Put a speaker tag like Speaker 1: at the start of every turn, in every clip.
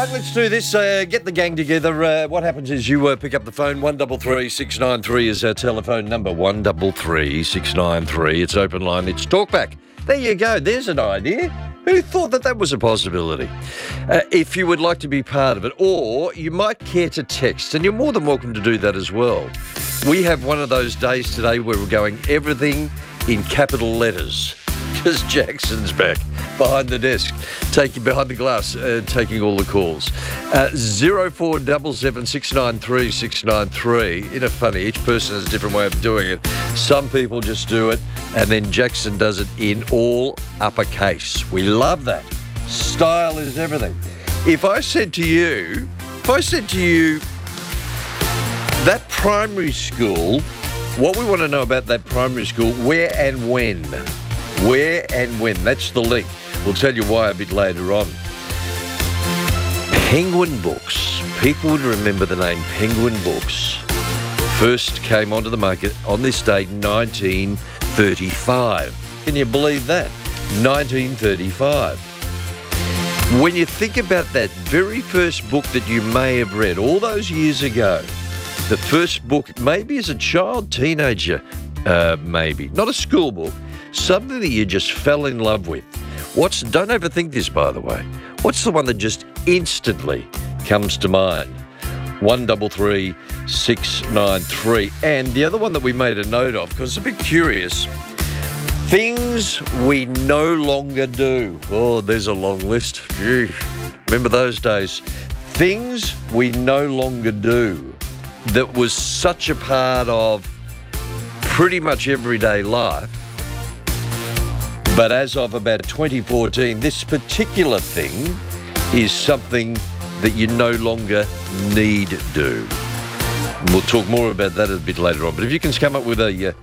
Speaker 1: Let's do this. Get the gang together. What happens is you pick up the phone. 133 693 is our telephone number. 133 693. It's open line. It's talkback. There you go. There's an idea. Who thought that was a possibility? If you would like to be part of it, or you might care to text, and you're more than welcome to do that as well. We have one of those days today where we're going everything in capital letters. Because Jackson's back behind the desk, behind the glass, taking all the calls. 0477 693 693. Isn't it funny? Each person has a different way of doing it. Some people just do it, and then Jackson does it in all uppercase. We love that. Style is everything. If I said to you, that primary school, what we want to know about that primary school, where and when. Where and when. That's the link. We'll tell you why a bit later on. Penguin Books. People would remember the name Penguin Books. First came onto the market on this date, 1935. Can you believe that? 1935. When you think about that very first book that you may have read all those years ago, the first book, maybe as a child, teenager, maybe, not a school book, something that you just fell in love with. Don't overthink this, by the way. What's the one that just instantly comes to mind? 133 693. And the other one that we made a note of, because it's a bit curious, things we no longer do. Oh, there's a long list. Gee, remember those days? Things we no longer do that was such a part of pretty much everyday life. But as of about 2014, this particular thing is something that you no longer need do. We'll talk more about that a bit later on. But if you can come up with a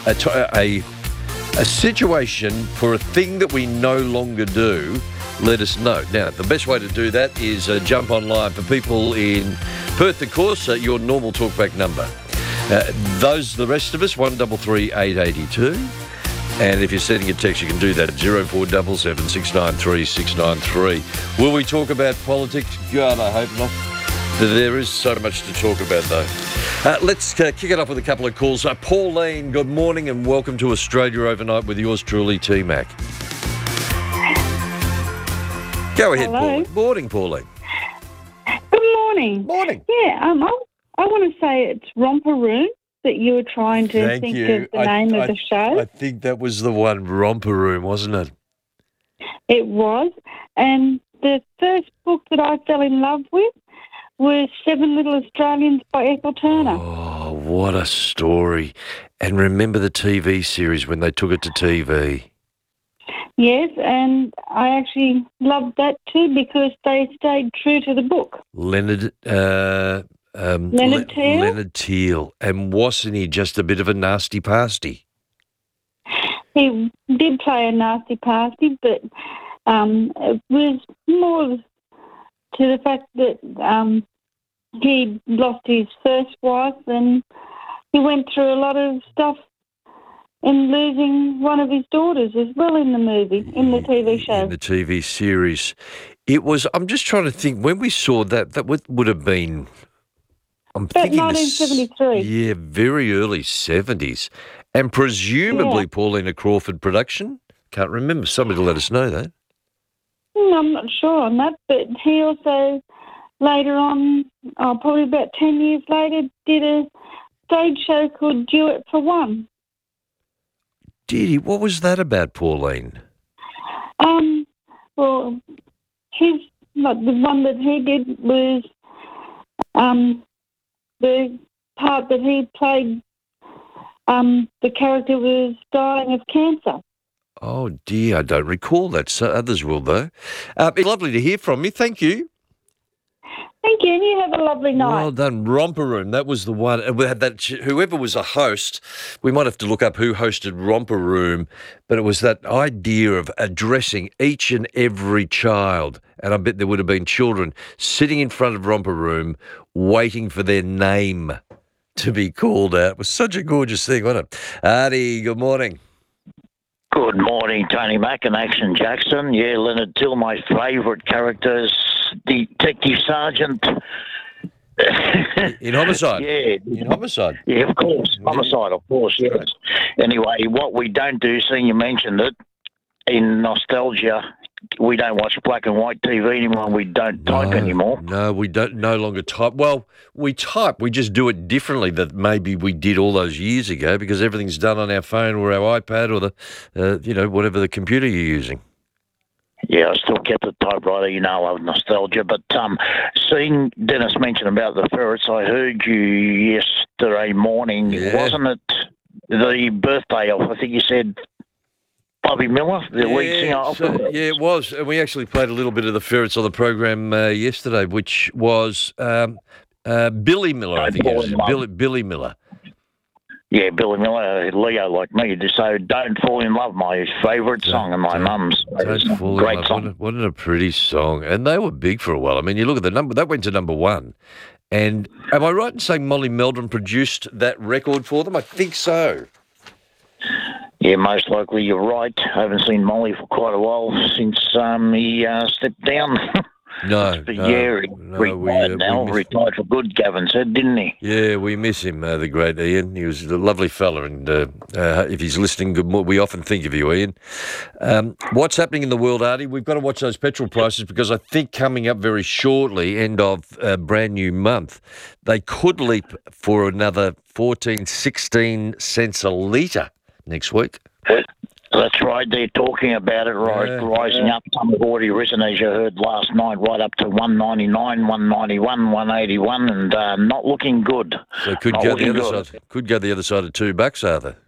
Speaker 1: situation for a thing that we no longer do, let us know. Now, the best way to do that is jump online. For people in Perth, of course, your normal talkback number. The rest of us, 133 882. And if you're sending a text, you can do that at 0477 693 693. Will we talk about politics? God, I hope not. There is so much to talk about, though. Let's kick it off with a couple of calls. Pauline, good morning and welcome to Australia Overnight with yours truly, T-Mac. Go ahead,
Speaker 2: Hello.
Speaker 1: Pauline. Morning, Pauline.
Speaker 2: Good morning.
Speaker 1: Morning.
Speaker 2: Yeah, I want to say it's Romper Room that you were trying to
Speaker 1: Thank
Speaker 2: think
Speaker 1: you.
Speaker 2: of the name of the show.
Speaker 1: I think that was the one, Romper Room, wasn't it?
Speaker 2: It was. And the first book that I fell in love with was Seven Little Australians by Ethel Turner.
Speaker 1: Oh, what a story. And remember the TV series when they took it to TV?
Speaker 2: Yes, and I actually loved that too because they stayed true to the book.
Speaker 1: Leonard
Speaker 2: Teale?
Speaker 1: Leonard Teale. And wasn't he just a bit of a nasty pasty?
Speaker 2: He did play a nasty pasty, but it was more to the fact that he lost his first wife and he went through a lot of stuff in losing one of his daughters as well in the movie, in the TV show.
Speaker 1: In the TV series. It was, I'm just trying to think, when we saw that would have been, I'm
Speaker 2: About
Speaker 1: thinking
Speaker 2: 1973.
Speaker 1: Yeah, very early 70s. And presumably,
Speaker 2: Yeah.
Speaker 1: Paulina Crawford production? Can't remember. Somebody let us know that.
Speaker 2: I'm not sure on that, but he also later on, probably about 10 years later, did a stage show called Duet for One.
Speaker 1: Did he? What was that about, Pauline?
Speaker 2: Well, the one that he did was the part that he played. The character was dying of cancer.
Speaker 1: Oh, dear, I don't recall that. So others will, though. It's lovely to hear from you. Thank you.
Speaker 2: Thank you, and you have a lovely night.
Speaker 1: Well done. Romper Room, that was the one. And we had that. Whoever was a host, we might have to look up who hosted Romper Room, but it was that idea of addressing each and every child. And I bet there would have been children sitting in front of Romper Room waiting for their name to be called out. It was such a gorgeous thing, wasn't it? Artie, good morning.
Speaker 3: Good morning, Tony Mack and Action Jackson. Yeah, Leonard Teale, my favourite characters Detective Sergeant.
Speaker 1: In homicide?
Speaker 3: Yeah.
Speaker 1: In homicide?
Speaker 3: Yeah, of course. Homicide, of course, yes.
Speaker 1: Right.
Speaker 3: Anyway, what we don't do, seeing you mentioned it, in nostalgia, we don't watch black and white TV anymore. We don't type anymore.
Speaker 1: No, we don't no longer type. Well, we type. We just do it differently that maybe we did all those years ago because everything's done on our phone or our iPad or the, whatever the computer you're using.
Speaker 3: Yeah, I still kept the typewriter, I love nostalgia. But seeing Dennis mention about the ferrets, I heard you yesterday morning.
Speaker 1: Yeah.
Speaker 3: Wasn't it the birthday of, I think you said, Bobby Miller, the lead singer?
Speaker 1: Yeah, it was. And we actually played a little bit of the ferrets on the program yesterday, which was Billy Miller, I think it was. Billy Miller.
Speaker 3: Yeah, Billy Miller, Leo like me. So Don't Fall in Love, my favourite song and my mum's. Great song.
Speaker 1: Wasn't a pretty song? And they were big for a while. I mean, you look at the number, that went to number one. And am I right in saying Molly Meldrum produced that record for them? I think so.
Speaker 3: Yeah, most likely you're right. I haven't seen Molly for quite a while since he stepped down. Retired for good, Gavin said, didn't he?
Speaker 1: Yeah, we miss him, the great Ian. He was a lovely fella, and if he's listening, we often think of you, Ian. What's happening in the world, Artie? We've got to watch those petrol prices because I think coming up very shortly, end of a brand new month, they could leap for another 14, 16 cents a litre next week.
Speaker 3: That's right. They're talking about it, rising up. Some have already risen, as you heard last night, right up to 199, 191, 181, and not looking good.
Speaker 1: So could go the other side of $2, are they?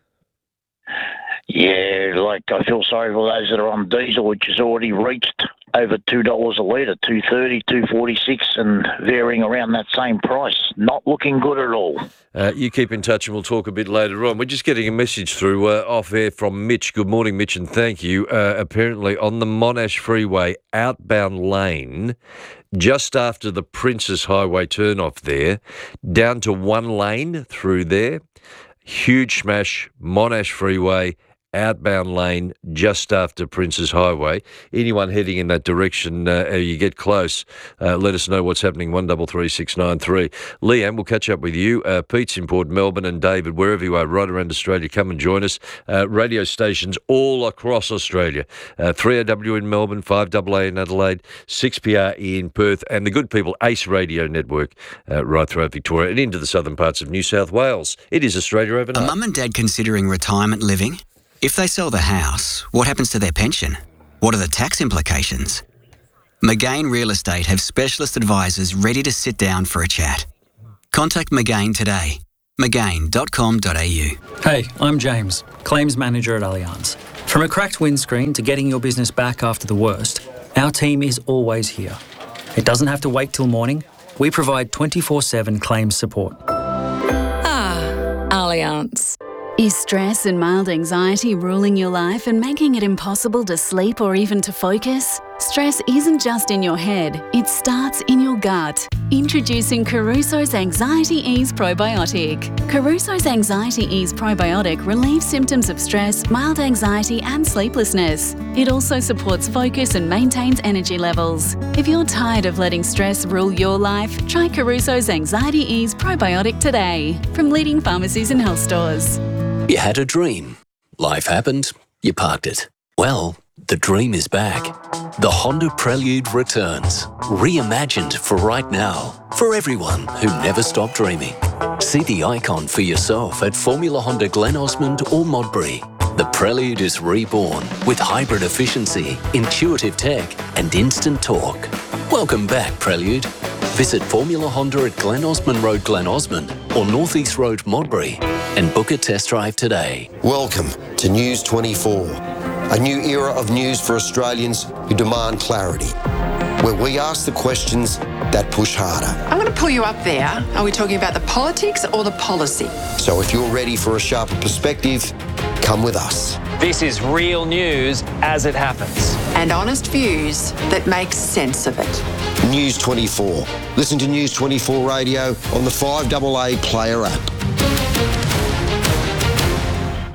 Speaker 3: Yeah, I feel sorry for those that are on diesel, which has already reached over $2 a litre, $2.30, $2.46, and varying around that same price. Not looking good at all.
Speaker 1: You keep in touch and we'll talk a bit later on. We're just getting a message through off air from Mitch. Good morning, Mitch, and thank you. Apparently on the Monash Freeway outbound lane, just after the Princess Highway turnoff there, down to one lane through there, huge smash, Monash Freeway, outbound lane just after Princess Highway. Anyone heading in that direction, you get close, let us know what's happening, 133693. Leanne, we'll catch up with you. Pete's in Port Melbourne, and David, wherever you are, right around Australia, come and join us. Radio stations all across Australia. 3AW in Melbourne, 5AA in Adelaide, 6PR in Perth, and the good people, Ace Radio Network, right throughout Victoria and into the southern parts of New South Wales. It is Australia Overnight.
Speaker 4: Are mum and dad considering retirement living? If they sell the house, what happens to their pension? What are the tax implications? McGain Real Estate have specialist advisors ready to sit down for a chat. Contact McGain today. McGain.com.au.
Speaker 5: Hey, I'm James, Claims Manager at Allianz. From a cracked windscreen to getting your business back after the worst, our team is always here. It doesn't have to wait till morning. We provide 24/7 claims support.
Speaker 6: Allianz.
Speaker 7: Is stress and mild anxiety ruling your life and making it impossible to sleep or even to focus? Stress isn't just in your head, it starts in your gut. Introducing Caruso's Anxiety Ease Probiotic. Caruso's Anxiety Ease Probiotic relieves symptoms of stress, mild anxiety and sleeplessness. It also supports focus and maintains energy levels. If you're tired of letting stress rule your life, try Caruso's Anxiety Ease Probiotic today from leading pharmacies and health stores.
Speaker 8: You had a dream. Life happened. You parked it. Well, the dream is back. The Honda Prelude returns. Reimagined for right now. For everyone who never stopped dreaming. See the icon for yourself at Formula Honda Glen Osmond or Modbury. The Prelude is reborn with hybrid efficiency, intuitive tech and instant torque. Welcome back, Prelude. Visit Formula Honda at Glen Osmond Road, Glen Osmond or North East Road, Modbury and book a test drive today.
Speaker 9: Welcome to News 24, a new era of news for Australians who demand clarity, where we ask the questions that push harder.
Speaker 10: I'm going to pull you up there. Are we talking about the politics or the policy?
Speaker 9: So if you're ready for a sharper perspective, come with us.
Speaker 11: This is real news as it happens.
Speaker 10: And honest views that make sense of it.
Speaker 9: News 24. Listen to News 24 Radio on the 5AA Player app.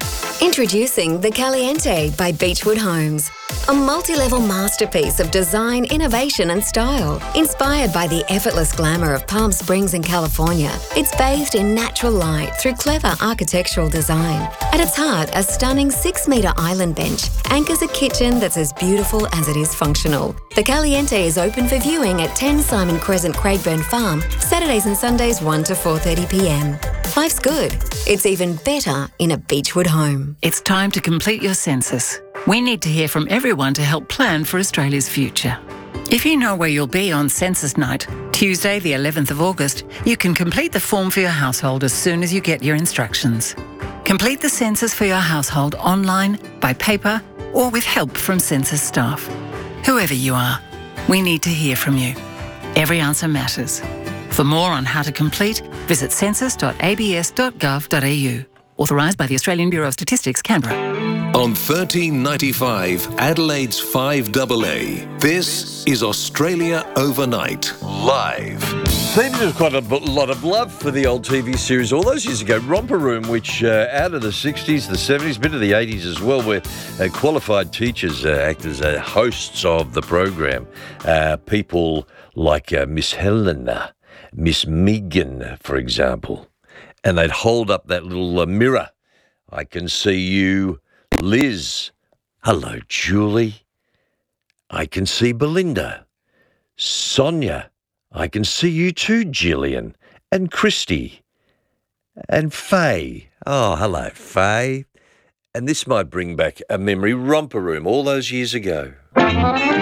Speaker 6: Introducing The Caliente by Beechwood Homes. A multi-level masterpiece of design, innovation and style. Inspired by the effortless glamour of Palm Springs in California, it's bathed in natural light through clever architectural design. At its heart, a stunning 6-metre island bench anchors a kitchen that's as beautiful as it is functional. The Caliente is open for viewing at 10 Simon Crescent, Craigburn Farm, Saturdays and Sundays 1 to 4:30pm. Life's good. It's even better in a Beechwood home.
Speaker 12: It's time to complete your census. We need to hear from everyone to help plan for Australia's future. If you know where you'll be on census night, Tuesday the 11th of August, you can complete the form for your household as soon as you get your instructions. Complete the census for your household online, by paper, or with help from census staff. Whoever you are, we need to hear from you. Every answer matters. For more on how to complete, visit census.abs.gov.au. Authorised by the Australian Bureau of Statistics, Canberra.
Speaker 13: On 1395 Adelaide's 5AA, this is Australia Overnight, live.
Speaker 1: Seems there's quite a lot of love for the old TV series all those years ago, Romper Room, which out of the 60s, the 70s, bit of the 80s as well, where qualified teachers act as hosts of the program. People like Miss Helena, Miss Megan, for example. And they'd hold up that little mirror. I can see you, Liz. Hello, Julie. I can see Belinda. Sonia. I can see you too, Gillian. And Christy. And Faye. Oh, hello, Faye. And this might bring back a memory, Romper Room, all those years ago.